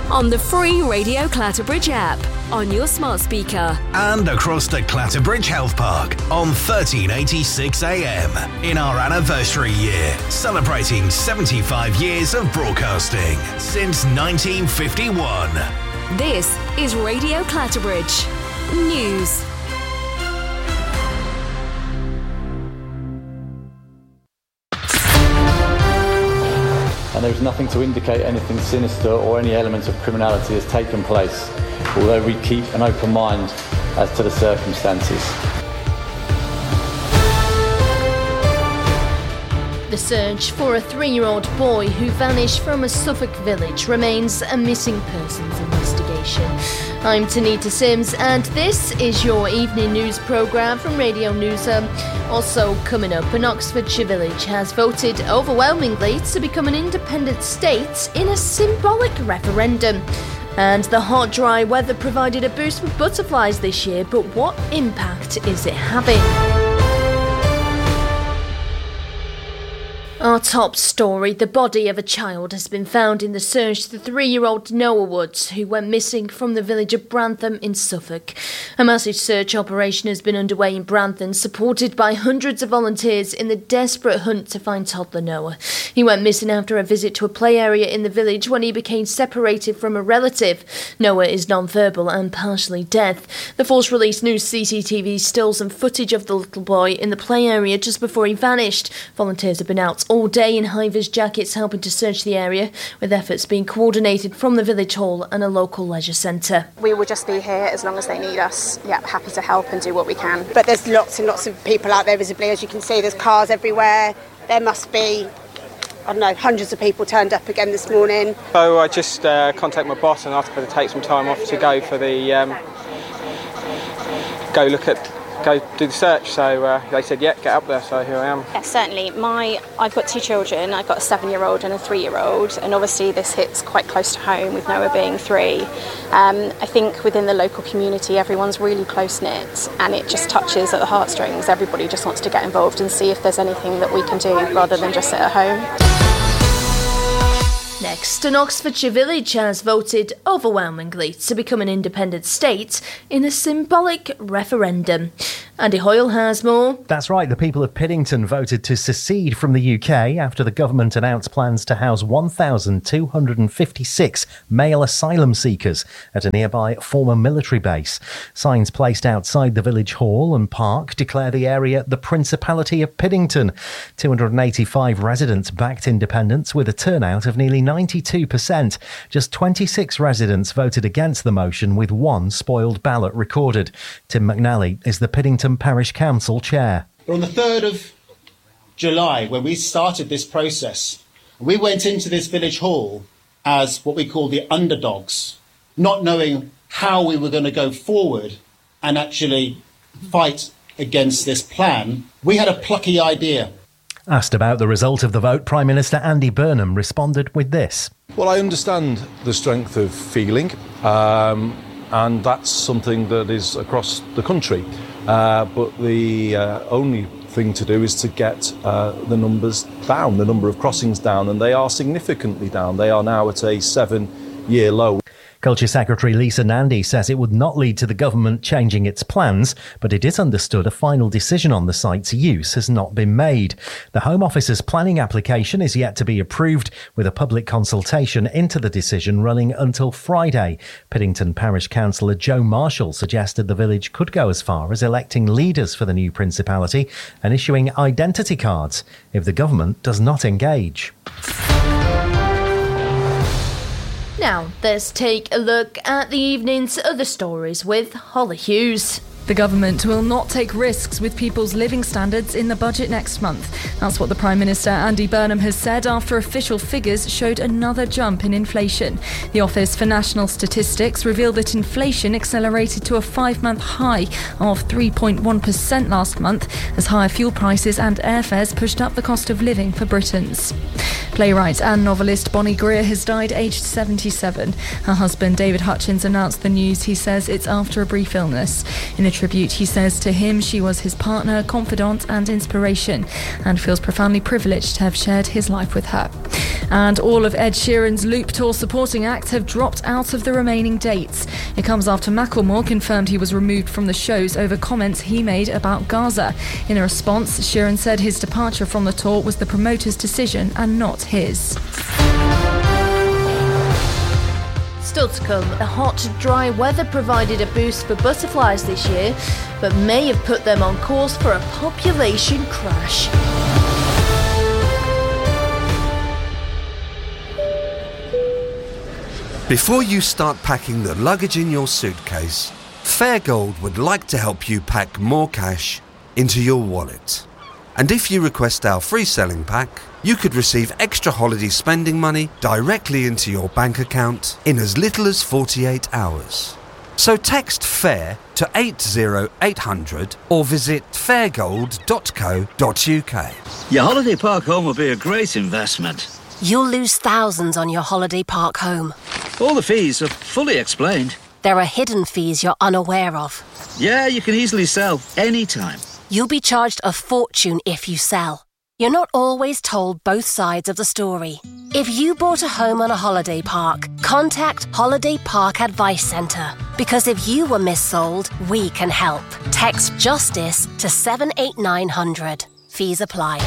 on the free Radio Clatterbridge app, on your smart speaker, and across the Clatterbridge Health Park on 1386 AM in our anniversary year, celebrating 75 years of broadcasting since 1951. This is Radio Clatterbridge News. And there is nothing to indicate anything sinister or any element of criminality has taken place, although we keep an open mind as to the circumstances. The search for a 3-year-old boy who vanished from a Suffolk village remains a missing persons investigation. I'm Tanita Sims, and this is your evening news programme from Radio Newsham. Also coming up, an Oxfordshire village has voted overwhelmingly to become an independent state in a symbolic referendum. And the hot, dry weather provided a boost for butterflies this year, but what impact is it having? Our top story, the body of a child has been found in the search for the 3-year-old Noah Woods, who went missing from the village of Brantham in Suffolk. A massive search operation has been underway in Brantham, supported by hundreds of volunteers in the desperate hunt to find toddler Noah. He went missing after a visit to a play area in the village when he became separated from a relative. Noah is non-verbal and partially deaf. The force released new CCTV stills and footage of the little boy in the play area just before he vanished. Volunteers have been out all day in high-vis jackets helping to search the area, with efforts being coordinated from the village hall and a local leisure centre. We will just be here as long as they need us. Yeah, happy to help and do what we can. But there's lots and lots of people out there visibly, as you can see. There's cars everywhere. There must be, I don't know, hundreds of people turned up again this morning. So I just contacted my boss and asked her to take some time off to go for the go do the search, so they said, yeah, get up there, so here I am. Yes, certainly. I've got 2 children. I've got a 7-year-old and a 3-year-old, and obviously this hits quite close to home with Noah being 3. I think within the local community everyone's really close-knit, and it just touches at the heartstrings. Everybody just wants to get involved and see if there's anything that we can do rather than just sit at home. Next, an Oxfordshire village has voted overwhelmingly to become an independent state in a symbolic referendum. Andy Hoyle has more. That's right, the people of Piddington voted to secede from the UK after the government announced plans to house 1,256 male asylum seekers at a nearby former military base. Signs placed outside the village hall and park declare the area the Principality of Piddington. 285 residents backed independence with a turnout of nearly 92%. Just 26 residents voted against the motion, with 1 spoiled ballot recorded. Tim McNally is the Piddington Parish Council chair. On the 3rd of July, when we started this process, we went into this village hall as what we call the underdogs, not knowing how we were going to go forward and actually fight against this plan. We had a plucky idea. Asked about the result of the vote, Prime Minister Andy Burnham responded with this. Well, I understand the strength of feeling, and that's something that is across the country. But the only thing to do is to get the numbers down, the number of crossings down, and they are significantly down. They are now at a 7-year low. Culture Secretary Lisa Nandy says it would not lead to the government changing its plans, but it is understood a final decision on the site's use has not been made. The Home Office's planning application is yet to be approved, with a public consultation into the decision running until Friday. Piddington Parish Councillor Joe Marshall suggested the village could go as far as electing leaders for the new principality and issuing identity cards if the government does not engage. Now, let's take a look at the evening's other stories with Holly Hughes. The government will not take risks with people's living standards in the budget next month. That's what the Prime Minister Andy Burnham has said after official figures showed another jump in inflation. The Office for National Statistics revealed that inflation accelerated to a 5-month high of 3.1% last month as higher fuel prices and airfares pushed up the cost of living for Britons. Playwright and novelist Bonnie Greer has died aged 77. Her husband David Hutchins announced the news. He says it's after a brief illness. In a tribute, he says to him she was his partner, confidant and inspiration, and feels profoundly privileged to have shared his life with her. And all of Ed Sheeran's Loop Tour supporting acts have dropped out of the remaining dates. It comes after Macklemore confirmed he was removed from the shows over comments he made about Gaza. In a response, Sheeran said his departure from the tour was the promoter's decision and not his. Still to come, the hot, dry weather provided a boost for butterflies this year, but may have put them on course for a population crash. Before you start packing the luggage in your suitcase, Fairgold would like to help you pack more cash into your wallet. And if you request our free selling pack, you could receive extra holiday spending money directly into your bank account in as little as 48 hours. So text FAIR to 80800 or visit fairgold.co.uk. Your holiday park home will be a great investment. You'll lose thousands on your holiday park home. All the fees are fully explained. There are hidden fees you're unaware of. Yeah, you can easily sell anytime. You'll be charged a fortune if you sell. You're not always told both sides of the story. If you bought a home on a holiday park, contact Holiday Park Advice Centre. Because if you were missold, we can help. Text JUSTICE to 78900. Fees apply.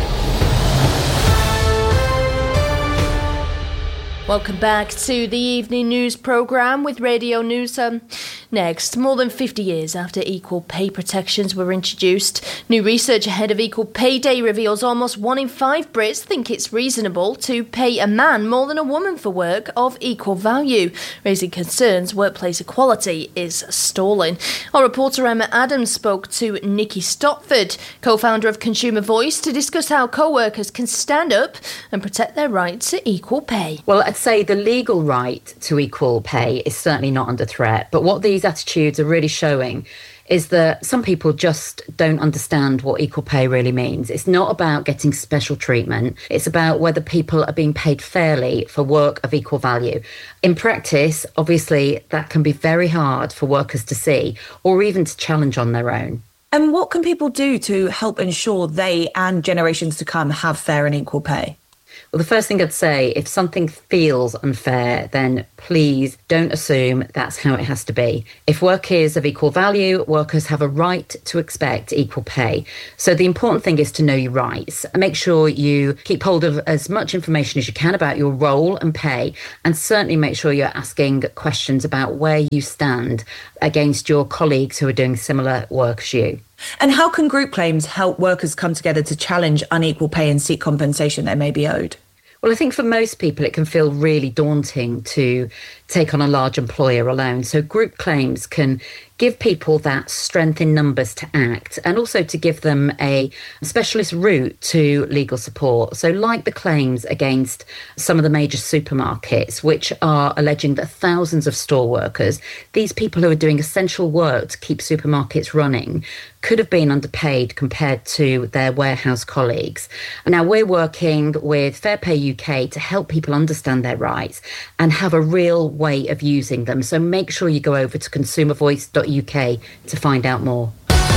Welcome back to the evening news programme with Radio News. Next, more than 50 years after equal pay protections were introduced, new research ahead of Equal Pay Day reveals almost 1 in 5 Brits think it's reasonable to pay a man more than a woman for work of equal value, raising concerns workplace equality is stalling. Our reporter Emma Adams spoke to Nikki Stopford, co-founder of Consumer Voice, to discuss how co-workers can stand up and protect their right to equal pay. Well, I'd say the legal right to equal pay is certainly not under threat, but what these attitudes are really showing is that some people just don't understand what equal pay really means. It's not about getting special treatment. It's about whether people are being paid fairly for work of equal value. In practice, obviously, that can be very hard for workers to see or even to challenge on their own. And what can people do to help ensure they and generations to come have fair and equal pay? Well, the first thing I'd say, if something feels unfair, then please don't assume that's how it has to be. If work is of equal value, workers have a right to expect equal pay. So the important thing is to know your rights and make sure you keep hold of as much information as you can about your role and pay, and certainly make sure you're asking questions about where you stand against your colleagues who are doing similar work as you. And how can group claims help workers come together to challenge unequal pay and seek compensation they may be owed? Well, I think for most people, it can feel really daunting to take on a large employer alone. So group claims can give people that strength in numbers to act, and also to give them a specialist route to legal support. So like the claims against some of the major supermarkets, which are alleging that thousands of store workers, these people who are doing essential work to keep supermarkets running, could have been underpaid compared to their warehouse colleagues. Now, we're working with Fair Pay UK to help people understand their rights and have a real way of using them. So make sure you go over to consumervoice.uk to find out more.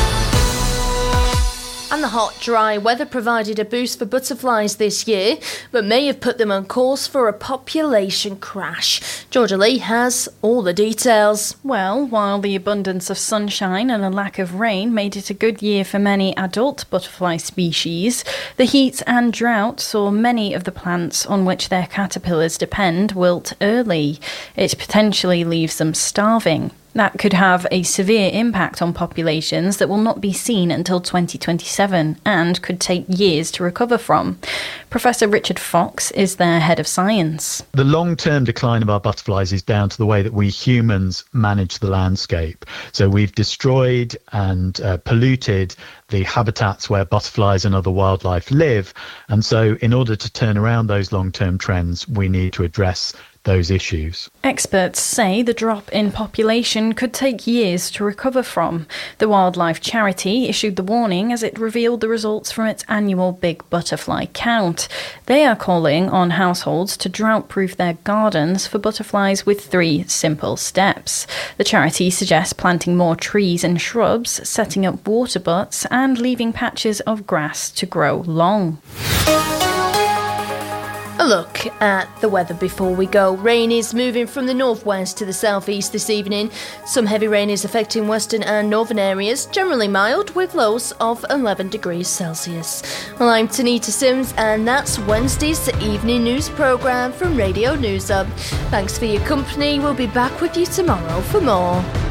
And the hot, dry weather provided a boost for butterflies this year, but may have put them on course for a population crash. Georgia Lee has all the details. Well, while the abundance of sunshine and a lack of rain made it a good year for many adult butterfly species, the heat and drought saw many of the plants on which their caterpillars depend wilt early. It potentially leaves them starving. That could have a severe impact on populations that will not be seen until 2027 and could take years to recover from. Professor Richard Fox is their head of science. The long-term decline of our butterflies is down to the way that we humans manage the landscape. So we've destroyed and polluted the habitats where butterflies and other wildlife live. And so in order to turn around those long-term trends, we need to address those issues. Experts say the drop in population could take years to recover from. The wildlife charity issued the warning as it revealed the results from its annual Big Butterfly Count. They are calling on households to drought-proof their gardens for butterflies with 3 simple steps. The charity suggests planting more trees and shrubs, setting up water butts, and leaving patches of grass to grow long. A look at the weather before we go. Rain is moving from the northwest to the southeast this evening. Some heavy rain is affecting western and northern areas, generally mild with lows of 11 degrees Celsius. Well, I'm Tanita Sims, and that's Wednesday's evening news programme from Radio News Hub. Thanks for your company. We'll be back with you tomorrow for more.